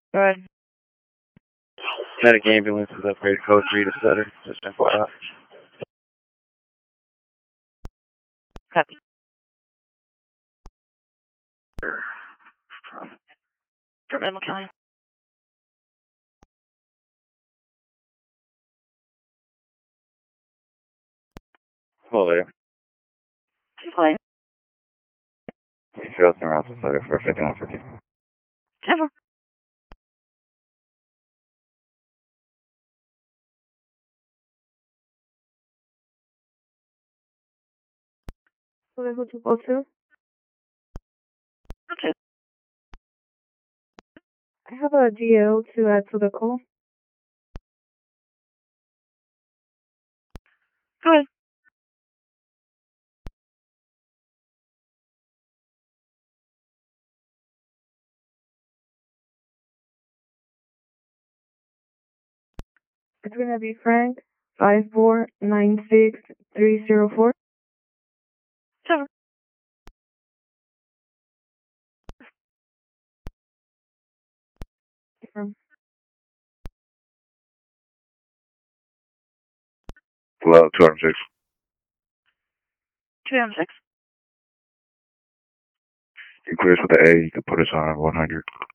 Go ahead. Medic ambulance is upgraded code 3 to Sutter. Just FYI. Copy. From Emma County. Hello there. Fine. Charleston routes to Sutter for 5150. Ever. Who to go to? Okay. I have a DL to add to the call. Go ahead. It's gonna be Frank 5496304. Sure. Hello, 206. 206. You clear us with the A, you can put us on 100.